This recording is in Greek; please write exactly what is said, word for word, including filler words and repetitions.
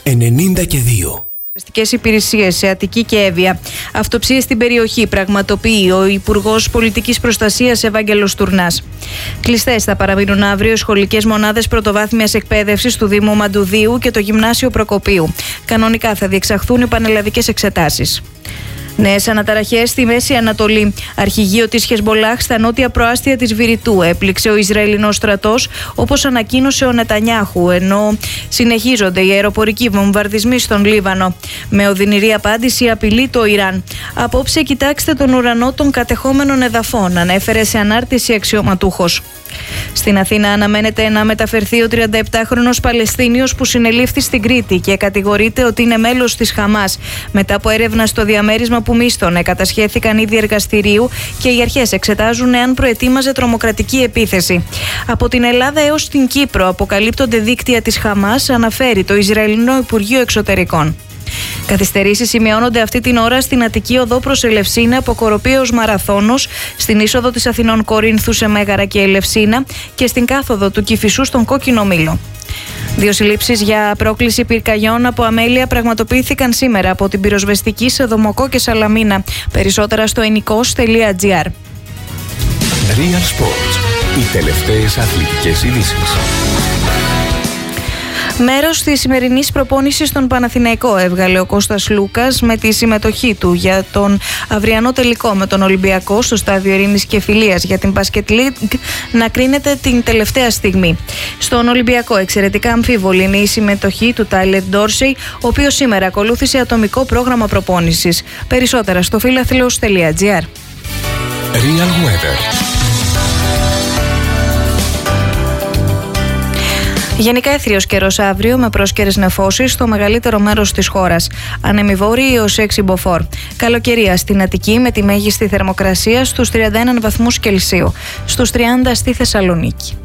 ενενήντα και δύο. Υπηρεσίες σε Αττική και Εύβοια. Αυτοψίες στην περιοχή πραγματοποιεί ο Υπουργός Πολιτικής Προστασίας Ευάγγελος Τουρνάς. Κλειστές θα παραμείνουν αύριο οι σχολικές μονάδες πρωτοβάθμιας εκπαίδευσης του Δήμου Μαντουδίου και το Γυμνάσιο Προκοπίου. Κανονικά θα διεξαχθούν οι πανελλαδικές εξετάσεις. Νέες αναταραχές στη Μέση Ανατολή. Αρχηγείο της Χεσμολάχ στα νότια προάστια της Βηρητού έπληξε ο Ισραηλινός στρατός, όπως ανακοίνωσε ο Νετανιάχου, ενώ συνεχίζονται οι αεροπορικοί βομβαρδισμοί στον Λίβανο. Με οδυνηρή απάντηση απειλεί το Ιράν. Απόψε κοιτάξτε τον ουρανό των κατεχόμενων εδαφών, ανέφερε σε ανάρτηση αξιωματούχος. Στην Αθήνα αναμένεται να μεταφερθεί ο τριανταεπτάχρονος Παλαιστίνιος που συνελήφθη στην Κρήτη και κατηγορείται ότι είναι μέλος της Χαμάς. Μετά από έρευνα στο διαμέρισμα που μίσθωνε, κατασχέθηκαν ήδη εργαστηρίου και οι αρχές εξετάζουν εάν προετοίμαζε τρομοκρατική επίθεση. Από την Ελλάδα έως την Κύπρο αποκαλύπτονται δίκτυα της Χαμάς, αναφέρει το Ισραηλινό Υπουργείο Εξωτερικών. Καθυστερήσεις σημειώνονται αυτή την ώρα στην Αττική οδό προς Ελευσίνα από Κοροπή έως Μαραθώνος, στην είσοδο της Αθηνών Κορίνθου σε Μέγαρα και Ελευσίνα και στην κάθοδο του Κηφισού στον Κόκκινο Μήλο. Δύο συλλήψεις για πρόκληση πυρκαγιών από αμέλεια πραγματοποιήθηκαν σήμερα από την πυροσβεστική σε Δομοκό και Σαλαμίνα. Περισσότερα στο ενικός τελεία τζι άρ. Real Sports. Οι τελευταίες αθλητικές ειδήσεις. Μέρος της σημερινής προπόνησης στον Παναθηναϊκό έβγαλε ο Κώστας Λούκας με τη συμμετοχή του για τον αυριανό τελικό με τον Ολυμπιακό στο στάδιο Ειρήνης και Φιλίας για την Basket League να κρίνεται την τελευταία στιγμή. Στον Ολυμπιακό εξαιρετικά αμφίβολη είναι η συμμετοχή του Τάιλερ Ντόρσεϊ, ο οποίος σήμερα ακολούθησε ατομικό πρόγραμμα προπόνησης. Περισσότερα στο φιλαθλός τελεία τζι άρ. Real Weather. Γενικά έθριος καιρός αύριο με πρόσκαιρες νεφώσεις στο μεγαλύτερο μέρος της χώρας. Ανέμοι βόρειοι έως έξι μποφόρ. Καλοκαιρία στην Αττική με τη μέγιστη θερμοκρασία στους τριάντα ένα βαθμούς Κελσίου. Στους τριάντα στη Θεσσαλονίκη.